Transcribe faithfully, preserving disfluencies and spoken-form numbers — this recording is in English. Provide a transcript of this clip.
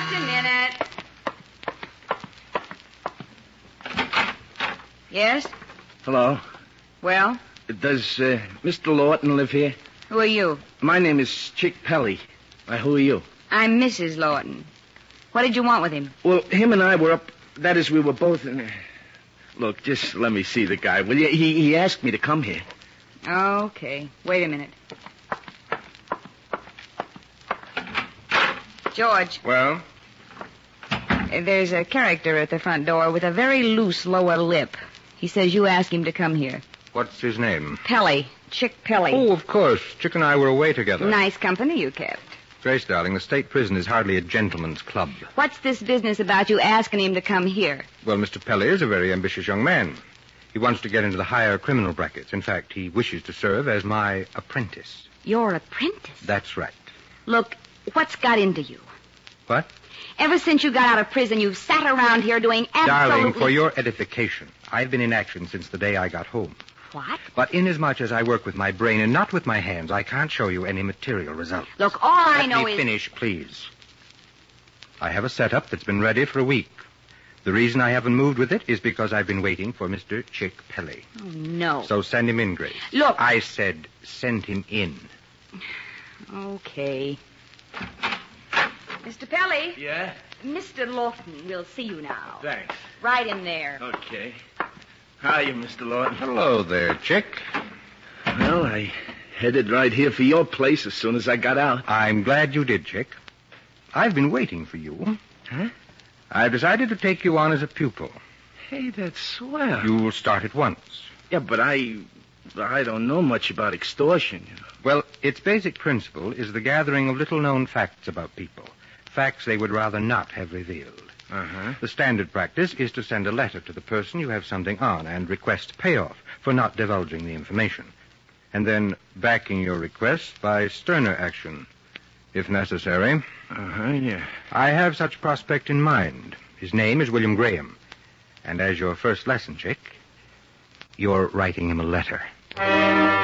Just a minute. Yes? Hello. Well? Does uh, Mister Lawton live here? Who are you? My name is Chick Pelly. Why, who are you? I'm Missus Lawton. What did you want with him? Well, him and I were up... That is, we were both in... Look, just let me see the guy. Will you? He, he asked me to come here. Okay. Wait a minute. George. Well? There's a character at the front door with a very loose lower lip. He says you asked him to come here. What's his name? Pelly. Chick Pelly. Oh, of course. Chick and I were away together. Nice company you kept. Grace, darling, the state prison is hardly a gentleman's club. What's this business about you asking him to come here? Well, Mister Pelly is a very ambitious young man. He wants to get into the higher criminal brackets. In fact, he wishes to serve as my apprentice. Your apprentice? That's right. Look, what's got into you? What? Ever since you got out of prison, you've sat around here doing absolutely... Darling, for your edification, I've been in action since the day I got home. What? But inasmuch as I work with my brain and not with my hands, I can't show you any material results. Look, all I Let know me is... finish, please. I have a setup that's been ready for a week. The reason I haven't moved with it is because I've been waiting for Mister Chick Pelly. Oh, no. So send him in, Grace. Look. I said send him in. Okay. Mister Pelly? Yeah? Mister Lawton will see you now. Thanks. Right in there. Okay. How are you, Mister Lawton? Hello there, Chick. Well, I headed right here for your place as soon as I got out. I'm glad you did, Chick. I've been waiting for you. Huh? I've decided to take you on as a pupil. Hey, that's swell. You will start at once. Yeah, but I... I don't know much about extortion, you know. Well, its basic principle is the gathering of little-known facts about people. Facts they would rather not have revealed. Uh-huh. The standard practice is to send a letter to the person you have something on and request payoff for not divulging the information. And then backing your request by sterner action, if necessary. Uh-huh, yeah. I have such prospect in mind. His name is William Graham. And as your first lesson, Chick, you're writing him a letter.